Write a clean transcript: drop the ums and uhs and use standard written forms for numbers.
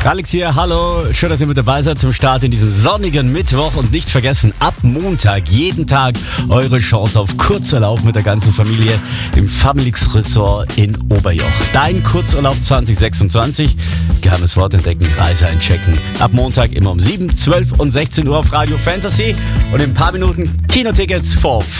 Alex hier, hallo. Schön, dass ihr mit dabei seid zum Start in diesen sonnigen Mittwoch. Und nicht vergessen, ab Montag, jeden Tag, eure Chance auf Kurzurlaub mit der ganzen Familie im Familix Resort in Oberjoch. Dein Kurzurlaub 2026. Geheimes Wort entdecken, Reise einchecken. Ab Montag immer um 7, 12 und 16 Uhr auf Radio Fantasy. Und in ein paar Minuten Kinotickets for